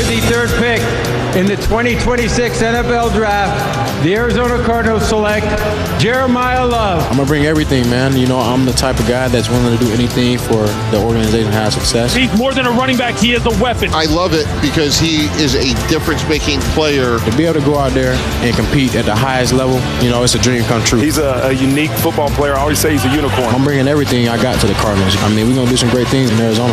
the third pick in the 2026 NFL Draft, the Arizona Cardinals select Jeremiah Love. I'm going to bring everything, man. You know, I'm the type of guy that's willing to do anything for the organization to have success. He's more than a running back. He is a weapon. I love it because he is a difference-making player. To be able to go out there and compete at the highest level, you know, it's a dream come true. He's a unique football player. I always say he's a unicorn. I'm bringing everything I got to the Cardinals. I mean, we're going to do some great things in Arizona.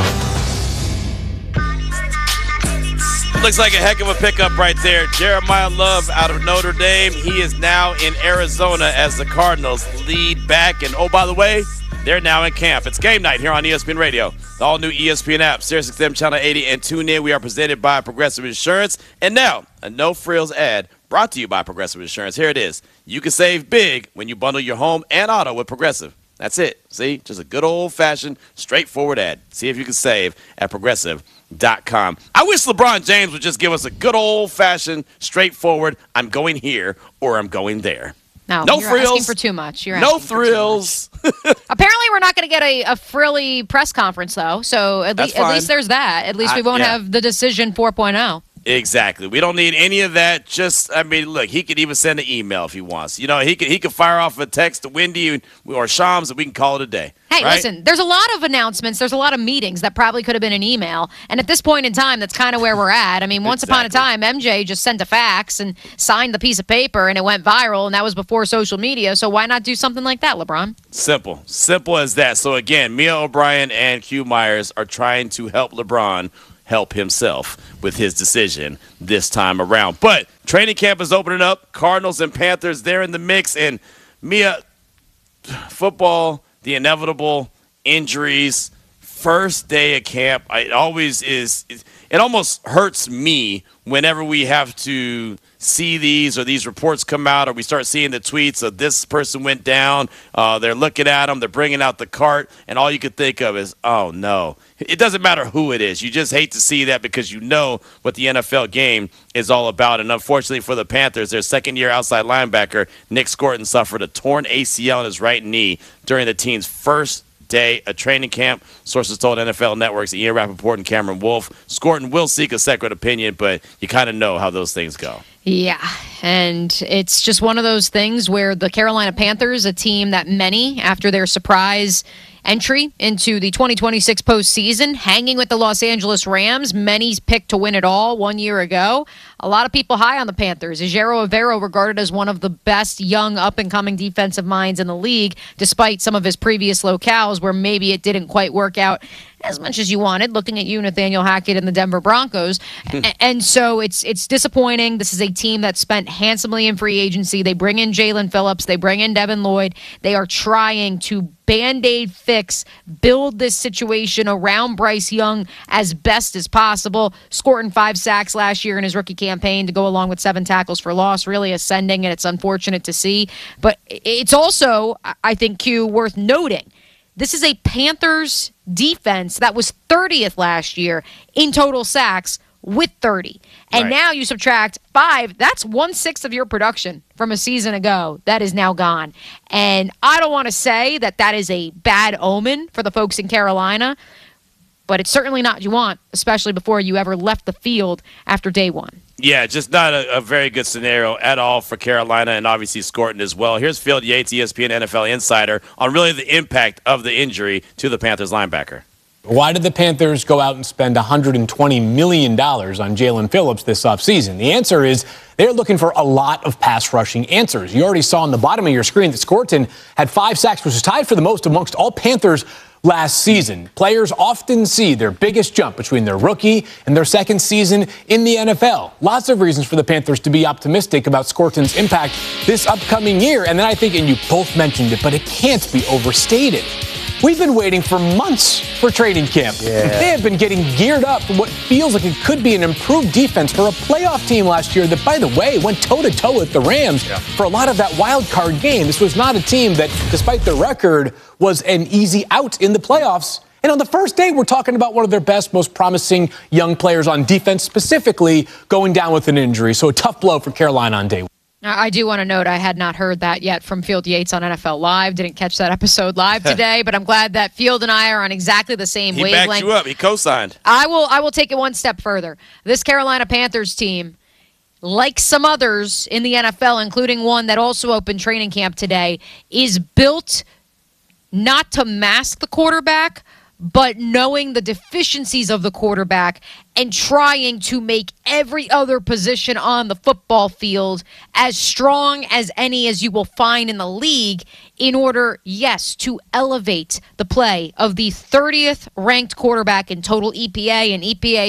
Looks like a heck of a pickup right there. Jeremiah Love out of Notre Dame. He is now in Arizona as the Cardinals lead back. And, oh, by the way, they're now in camp. It's game night here on ESPN Radio. The all-new ESPN app, SiriusXM Channel 80, and tune in. We are presented by Progressive Insurance. And now, a no-frills ad brought to you by Progressive Insurance. Here it is. You can save big when you bundle your home and auto with Progressive. That's it. See? Just a good old-fashioned, straightforward ad. See if you can save at Progressive.com. I wish LeBron James would just give us a good old-fashioned, straightforward, I'm going here or I'm going there. No you're frills. Asking for too much. No thrills. Apparently, we're not going to get a frilly press conference, though. So at least there's that. At least we won't have the decision 4.0. Exactly. We don't need any of that. Look, he could even send an email if he wants. You know, he could fire off a text to Wendy or Shams and we can call it a day. Hey, right? Listen, there's a lot of announcements. There's a lot of meetings that probably could have been an email. And at this point in time, that's kind of where we're at. I mean, once upon a time, MJ just sent a fax and signed the piece of paper and it went viral, and that was before social media. So why not do something like that, LeBron? Simple as that. So again, Mia O'Brien and Q Myers are trying to help LeBron help himself with his decision this time around. But training camp is opening up. Cardinals and Panthers, they're in the mix. And Mia, football, the inevitable injuries, first day of camp, it almost hurts me whenever we have to see these reports come out, or we start seeing the tweets of this person went down, they're looking at them, they're bringing out the cart, and all you could think of is, oh no. It doesn't matter who it is. You just hate to see that because you know what the NFL game is all about. And unfortunately for the Panthers, their second-year outside linebacker, Nick Scorton, suffered a torn ACL in his right knee during the team's first day of training camp. Sources told NFL Network's Ian Rappaport and Cameron Wolfe. Scorton will seek a second opinion, but you kind of know how those things go. Yeah, and it's just one of those things where the Carolina Panthers, a team that many, after their surprise entry into the 2026 postseason, hanging with the Los Angeles Rams, many picked to win it all 1 year ago. A lot of people high on the Panthers. Ejiro Evero regarded as one of the best young up-and-coming defensive minds in the league, despite some of his previous locales where maybe it didn't quite work out as much as you wanted, looking at you, Nathaniel Hackett, and the Denver Broncos. And so it's disappointing. This is a team that spent handsomely in free agency. They bring in Jalen Phillips. They bring in Devin Lloyd. They are trying to Band-Aid fix, build this situation around Bryce Young as best as possible. Scoring 5 sacks last year in his rookie campaign to go along with 7 tackles for loss, really ascending, and it's unfortunate to see. But it's also, I think, Q, worth noting, this is a Panthers defense that was 30th last year in total sacks with 30. And now you subtract 5, that's 1/6 of your production from a season ago that is now gone. And I don't want to say that that is a bad omen for the folks in Carolina, but it's certainly not what you want, especially before you ever left the field after day one. Yeah, just not a very good scenario at all for Carolina, and obviously Scorton as well. Here's Phil Yates, ESPN NFL insider, on really the impact of the injury to the Panthers linebacker. Why did the Panthers go out and spend $120 million on Jalen Phillips this offseason? The answer is they're looking for a lot of pass rushing answers. You already saw on the bottom of your screen that Scorton had 5 sacks, which is tied for the most amongst all Panthers last season. Players often see their biggest jump between their rookie and their second season in the NFL. Lots of reasons for the Panthers to be optimistic about Scorton's impact this upcoming year. And then I think, and you both mentioned it, but it can't be overstated. We've been waiting for months for training camp. They have been getting geared up for what feels like it could be an improved defense for a playoff team last year that, by the way, went toe-to-toe with the Rams for a lot of that wild card game. This was not a team that, despite their record, was an easy out in the playoffs. And on the first day, we're talking about one of their best, most promising young players on defense, specifically going down with an injury. So a tough blow for Carolina on day one. I do want to note I had not heard that yet from Field Yates on NFL Live. Didn't catch that episode live today, but I'm glad that Field and I are on exactly the same wavelength. He backed you up. He co-signed. I will take it one step further. This Carolina Panthers team, like some others in the NFL, including one that also opened training camp today, is built not to mask the quarterback, but knowing the deficiencies of the quarterback and trying to make every other position on the football field as strong as any as you will find in the league in order, yes, to elevate the play of the 30th ranked quarterback in total EPA and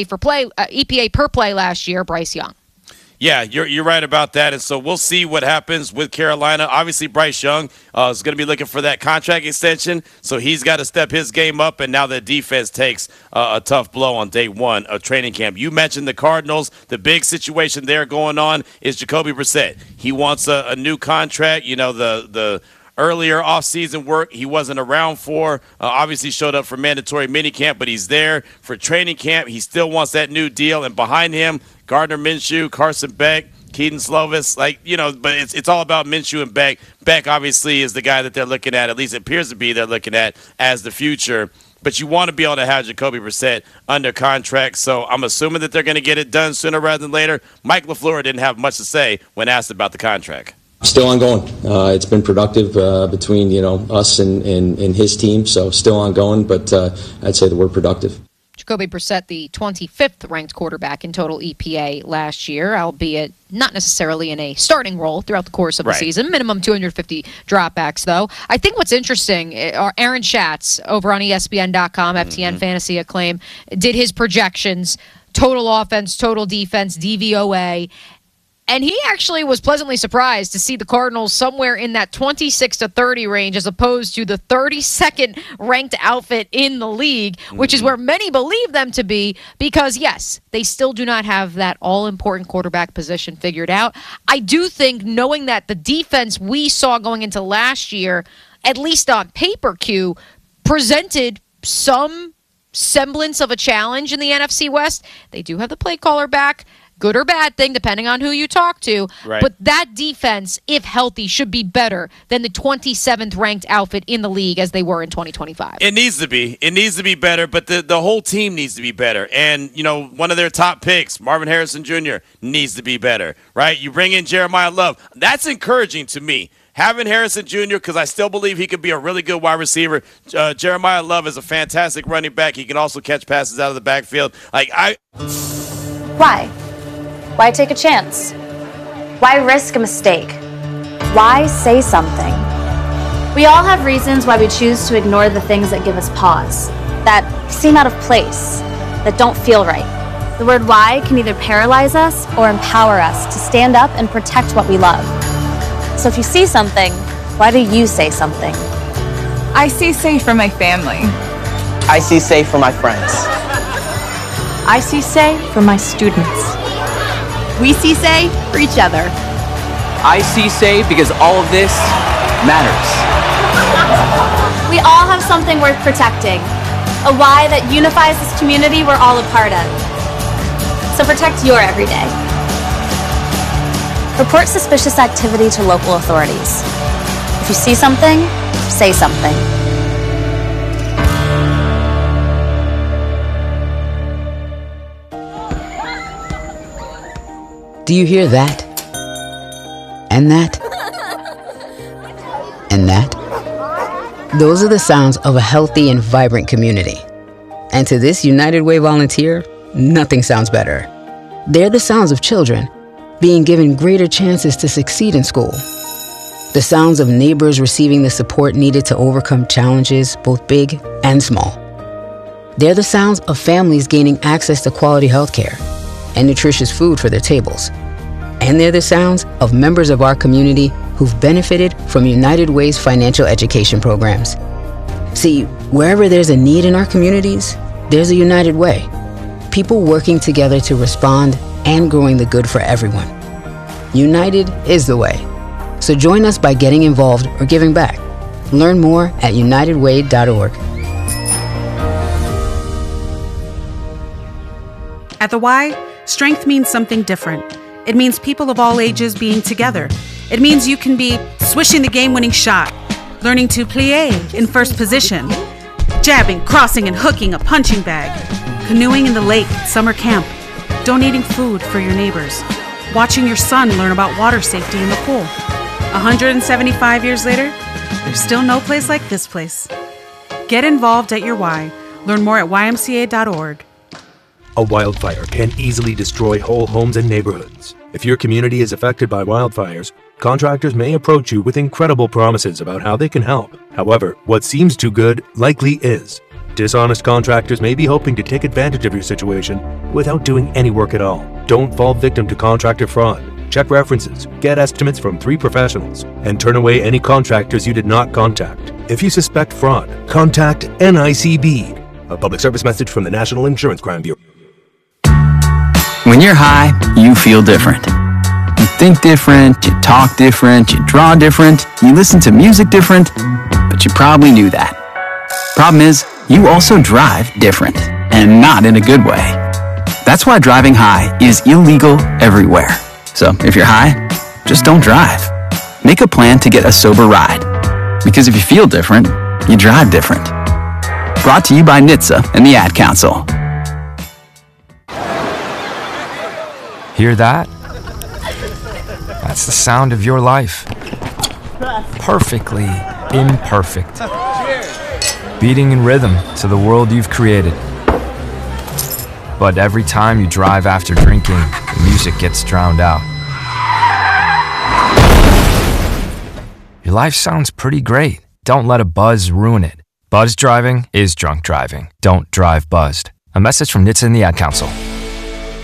EPA per play last year, Bryce Young. Yeah, you're right about that, and so we'll see what happens with Carolina. Obviously, Bryce Young is going to be looking for that contract extension, so he's got to step his game up, and now the defense takes a tough blow on day one of training camp. You mentioned the Cardinals. The big situation there going on is Jacoby Brissett. He wants a new contract. You know, the earlier offseason work he wasn't around for. Obviously showed up for mandatory minicamp, but he's there for training camp. He still wants that new deal, and behind him, Gardner Minshew, Carson Beck, Keaton Slovis, but it's all about Minshew and Beck. Beck obviously is the guy that they're looking at least it appears to be they're looking at as the future. But you want to be able to have Jacoby Brissett under contract, so I'm assuming that they're going to get it done sooner rather than later. Mike LaFleur didn't have much to say when asked about the contract. Still ongoing. It's been productive between us and his team, so still ongoing, but I'd say the word productive. Jacoby Brissett, the 25th ranked quarterback in total EPA last year, albeit not necessarily in a starting role throughout the course of the season. Minimum 250 dropbacks, though. I think what's interesting, Aaron Schatz over on ESPN.com, FTN Fantasy Acclaim, did his projections, total offense, total defense, DVOA, and he actually was pleasantly surprised to see the Cardinals somewhere in that 26-30 range as opposed to the 32nd ranked outfit in the league, which is where many believe them to be because, yes, they still do not have that all-important quarterback position figured out. I do think knowing that the defense we saw going into last year, at least on paper, Q, presented some semblance of a challenge in the NFC West. They do have the play caller back. Good or bad thing, depending on who you talk to. Right. But that defense, if healthy, should be better than the 27th ranked outfit in the league as they were in 2025. It needs to be. It needs to be better, but the whole team needs to be better. And, one of their top picks, Marvin Harrison Jr., needs to be better, right? You bring in Jeremiah Love. That's encouraging to me. Having Harrison Jr., because I still believe he could be a really good wide receiver. Jeremiah Love is a fantastic running back. He can also catch passes out of the backfield. Why? Why take a chance? Why risk a mistake? Why say something? We all have reasons why we choose to ignore the things that give us pause, that seem out of place, that don't feel right. The word why can either paralyze us or empower us to stand up and protect what we love. So if you see something, why do you say something? I see safe for my family. I see safe for my friends. I see safe for my students. We see say for each other. I see say because all of this matters. We all have something worth protecting, a why that unifies this community we're all a part of. So protect your everyday. Report suspicious activity to local authorities. If you see something, say something. Do you hear that? And that? And that? Those are the sounds of a healthy and vibrant community. And to this United Way volunteer, nothing sounds better. They're the sounds of children being given greater chances to succeed in school. The sounds of neighbors receiving the support needed to overcome challenges, both big and small. They're the sounds of families gaining access to quality health care and nutritious food for their tables. And they're the sounds of members of our community who've benefited from United Way's financial education programs. See, wherever there's a need in our communities, there's a United Way. People working together to respond and growing the good for everyone. United is the way. So join us by getting involved or giving back. Learn more at unitedway.org. At The Y, strength means something different. It means people of all ages being together. It means you can be swishing the game-winning shot, learning to plie in first position, jabbing, crossing, and hooking a punching bag, canoeing in the lake at summer camp, donating food for your neighbors, watching your son learn about water safety in the pool. 175 years later, there's still no place like this place. Get involved at your Y. Learn more at ymca.org. A wildfire can easily destroy whole homes and neighborhoods. If your community is affected by wildfires, contractors may approach you with incredible promises about how they can help. However, what seems too good likely is. Dishonest contractors may be hoping to take advantage of your situation without doing any work at all. Don't fall victim to contractor fraud. Check references, get estimates from 3 professionals, and turn away any contractors you did not contact. If you suspect fraud, contact NICB. A public service message from the National Insurance Crime Bureau. When you're high, you feel different. You think different, you talk different, you draw different, you listen to music different, but you probably knew that. Problem is, you also drive different, and not in a good way. That's why driving high is illegal everywhere. So if you're high, just don't drive. Make a plan to get a sober ride. Because if you feel different, you drive different. Brought to you by NHTSA and the Ad Council. Hear that? That's the sound of your life. Perfectly imperfect. Beating in rhythm to the world you've created. But every time you drive after drinking, the music gets drowned out. Your life sounds pretty great. Don't let a buzz ruin it. Buzz driving is drunk driving. Don't drive buzzed. A message from NHTSA and the Ad Council.